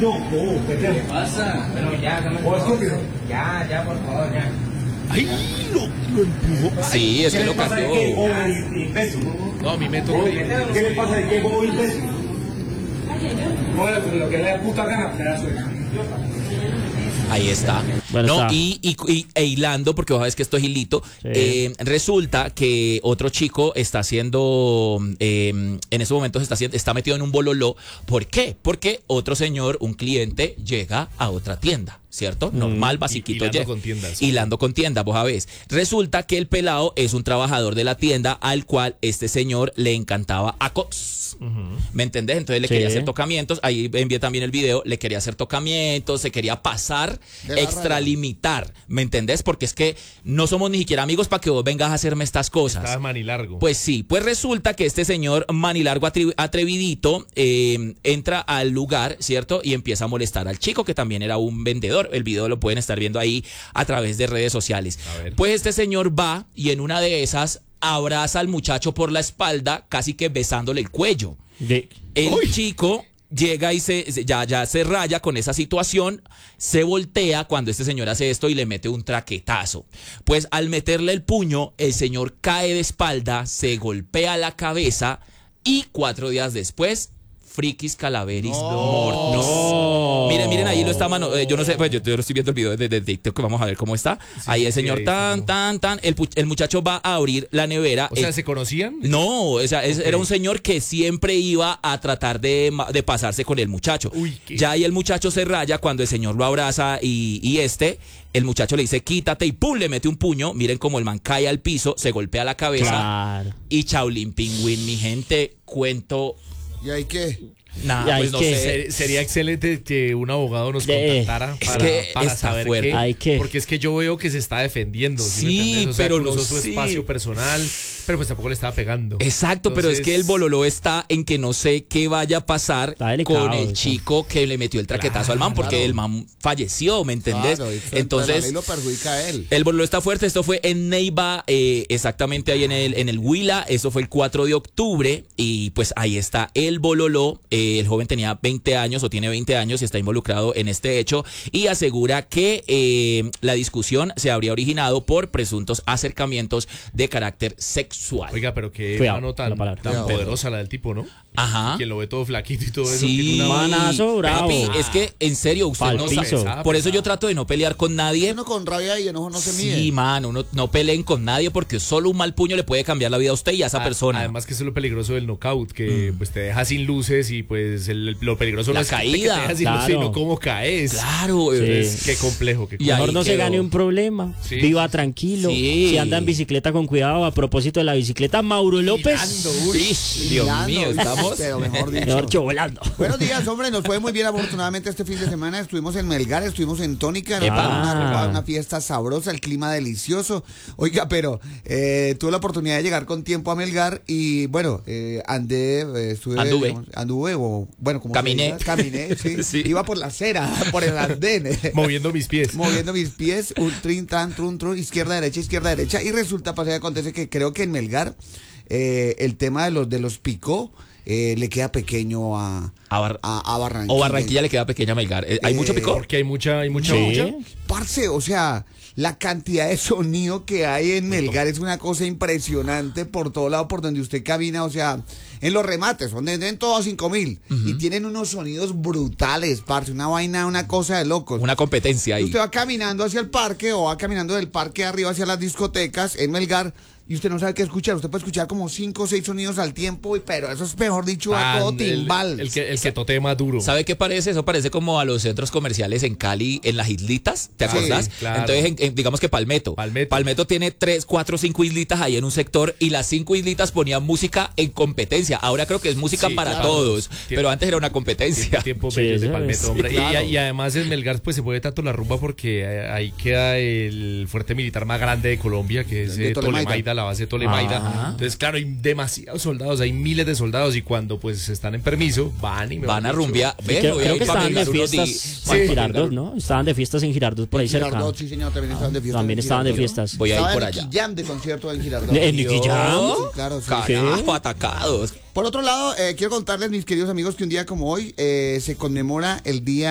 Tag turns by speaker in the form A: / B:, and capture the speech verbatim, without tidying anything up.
A: ¿Qué pasa? Bueno, ya, dame por favor. Ya, ya, por favor, ya.
B: ¡Ay! Lo, lo empujó.
C: Sí, es que lo cambió.
B: No, a mí me tocó.
D: ¿Qué le pasa de qué bobo imbécil? Bueno, lo que le da puta gana, pedazo de idiota.
C: Ahí está.
E: Bueno,
C: no,
E: está.
C: Y, y, y e hilando, porque vos sabes que esto es hilito,
E: Sí.
C: eh, resulta que otro chico está haciendo, eh, en esos momentos está, haciendo, está metido en un bololó. ¿Por qué? Porque otro señor, un cliente, llega a otra tienda, ¿cierto? Normal, basiquito.
B: Hilando
C: llega.
B: con tiendas.
C: Hilando con tiendas, vos sabés. Resulta que el pelado es un trabajador de la tienda al cual este señor le encantaba acos. Uh-huh. ¿Me entendés? Entonces le
E: Sí.
C: quería hacer tocamientos. Ahí envié también el video. Le quería hacer tocamientos, se quería pasar, extralimitar. ¿Me entendés? Porque es que no somos ni siquiera amigos para que vos vengas a hacerme estas cosas.
B: Estaba manilargo.
C: Pues sí, pues resulta que este señor manilargo atri- atrevidito eh, entra al lugar, ¿cierto? Y empieza a molestar al chico, que también era un vendedor. El video lo pueden estar viendo ahí a través de redes sociales. Pues este señor va y en una de esas abraza al muchacho por la espalda, casi que besándole el cuello.
E: De...
C: El
B: Uy.
C: chico llega y se ya, ya se raya con esa situación, se voltea cuando este señor hace esto y le mete un traquetazo. Pues al meterle el puño, el señor cae de espalda, se golpea la cabeza y cuatro días después, Frikis Calaveris muertos.
E: No.
C: Miren, miren, ahí lo está mano. Eh, yo no sé, pues yo, yo estoy viendo el video de, de TikTok, que vamos a ver cómo está.
B: Sí,
C: ahí el
B: sí,
C: señor
B: ahí
C: tan,
B: está.
C: tan, tan. El, pu- el muchacho va a abrir la nevera.
B: O sea,
C: el-
B: ¿se conocían?
C: no, o sea, es-
B: Ok.
C: era un señor que siempre iba a tratar de, ma- de pasarse con el muchacho.
B: Uy, qué-
C: Ya ahí el muchacho se raya cuando el señor lo abraza y, y este, el muchacho le dice quítate y pum, le mete un puño. Miren cómo el man cae al piso, se golpea la cabeza
E: Claro.
C: y Chaulín Pingüín, mi gente, cuento
F: ¿Y ahí qué?
C: nada,
E: ¿Y ahí
C: pues no
E: qué?
C: sé.
B: Se- Sería excelente que un abogado nos
E: De-
B: contactara
C: Es
B: para,
C: que
B: para
C: está
B: saber
C: fuerte.
B: qué,
E: Hay que-
B: porque es que yo veo que se está defendiendo. ¿Sí, me
C: Sí,
B: entendés? O sea,
C: pero
B: que
C: no
B: usó su
C: sé.
B: espacio personal, pero pues tampoco le estaba pegando.
C: Exacto, pero es que el
B: Entonces,
C: bololó está en que no sé qué vaya a pasar
E: Está delicado,
C: con el
E: eso.
C: chico que le metió el traquetazo al man, porque
F: Claro.
C: el man falleció, ¿me entendés?
F: Claro, y frente a la
C: Entonces,
F: ley lo perjudica a él.
C: el bololó está fuerte. Esto fue en Neiva, eh, exactamente ahí en el, en el Huila. Eso fue el cuatro de octubre. Y pues ahí está el bololó. Eh, el joven tenía veinte años o tiene veinte años y está involucrado en este hecho. Y asegura que eh, la discusión se habría originado por presuntos acercamientos de carácter sexual.
B: Oiga, pero qué
E: Cuidado,
B: mano tan,
E: la palabra.
B: tan
F: Cuidado.
B: poderosa la del tipo, ¿no?
C: Ajá.
B: Quien lo ve todo flaquito y todo eso.
C: Sí,
B: tiene una-
E: Manazo bravo.
C: papi, es que en serio, usted
E: Pa'l
C: no
E: piso.
C: sabe. Por eso yo trato de no pelear con nadie.
F: Uno con rabia y enojo no se mide.
C: Sí, mano, no, no peleen con nadie porque solo un mal puño le puede cambiar la vida a usted y a esa
B: A-
C: persona.
B: Además que eso es lo peligroso del knockout, que pues te deja sin luces y pues el- lo peligroso
C: La
B: no es que te
C: caída.
B: deja sin
E: Claro.
B: luces, sino cómo caes.
C: Claro,
E: Sí.
C: es-
B: Qué complejo, qué
C: Y
B: complejo.
E: Mejor
C: ahí
E: no se
C: quedó.
E: gane un problema.
B: Sí.
E: Viva tranquilo.
C: Sí.
E: Si anda en bicicleta con cuidado. A propósito de la bicicleta, Mauro López.
B: Girando, uy.
C: Sí, Dios
F: Hilando,
C: mío, estamos.
F: Pero mejor dicho.
E: Mejor que volando.
F: Buenos días, hombre. Nos fue muy bien afortunadamente este fin de semana. Estuvimos en Melgar, estuvimos en Tónica. Nos
C: Epa.
F: fue Una, una fiesta sabrosa, el clima delicioso. Oiga, pero eh, tuve la oportunidad de llegar con tiempo a Melgar y bueno, eh, andé, eh, estuve,
C: Anduve.
F: digamos, anduve o bueno, como se
C: Caminé.
F: diga, caminé, sí.
C: Sí.
F: Iba por la acera, por el andén.
B: Moviendo mis pies.
F: Moviendo mis pies, un trin, tran, trun, trun, izquierda, derecha, izquierda, derecha. Y resulta, pasa y acontece que creo que en Melgar eh, el tema de los de los picó eh, le queda pequeño a,
C: A Bar-
F: a, a Barranquilla.
C: O Barranquilla le queda pequeña a Melgar. Eh, ¿Hay
F: Eh,
C: mucho picor?
B: Porque hay mucha, hay mucha,
E: Sí.
B: mucha.
F: Parce, o sea, la cantidad de sonido que hay en Melgar es una cosa impresionante por todo lado, por donde usted camina, o sea, en los remates, son de en todos cinco mil, y tienen unos sonidos brutales, parce, una vaina, una cosa de locos.
C: Una competencia ahí.
F: Usted va caminando hacia el parque o va caminando del parque arriba hacia las discotecas en Melgar y usted no sabe qué escuchar. Usted puede escuchar como cinco o seis sonidos al tiempo, y- pero eso es mejor dicho a
B: Ah,
F: todo
B: el-
F: timbal.
B: El, que, el que totee más duro.
C: ¿Sabe qué parece? Eso parece como a los centros comerciales en Cali, en las islitas, ¿te
F: Sí,
C: acordás?
B: claro.
C: Entonces, en- en- digamos que Palmetto.
B: Palmetto.
C: tiene tres, cuatro, cinco islitas ahí en un sector y las cinco islitas ponían música en competencia. Ahora creo que es música
B: Sí,
C: para
B: claro.
C: todos,
B: Tiempo-
C: pero antes era una competencia.
B: Tiempo, tiempo
E: Sí,
B: bellos de
E: eso
B: Palmetto,
E: es.
B: hombre.
F: Sí,
B: Y-
F: claro.
B: y, y además en Melgar pues se puede tanto la rumba porque eh, ahí queda el fuerte militar más grande de Colombia, que es
F: De
B: eh,
F: Tolemaida.
B: Tolemaida, la base de Tolemaida.
C: Ajá.
B: Entonces, claro, hay demasiados soldados, hay miles de soldados y cuando pues están en permiso, van y me
C: Van a rumbear. Ve,
E: Creo,
C: voy a
E: creo
C: ir
E: que
C: para
E: estaban de
C: Melgar unos
E: fiestas
C: días.
E: en
B: Sí.
E: Girardot, ¿no? Estaban de fiestas en Girardot por ahí cerca.
F: Girardot, sí, señor, también estaban de fiesta.
E: También
F: en
E: estaban de
F: Girardot.
E: fiestas.
C: Voy a ir
F: Estaba
C: por
F: en
C: allá.
F: Nicky Jam de concierto en Girardot.
E: ¿En Nicky Jam?
F: Sí, claro, sí.
C: Carajo, atacados.
F: Por otro lado, eh, quiero contarles, mis queridos amigos, que un día como hoy eh, se conmemora el Día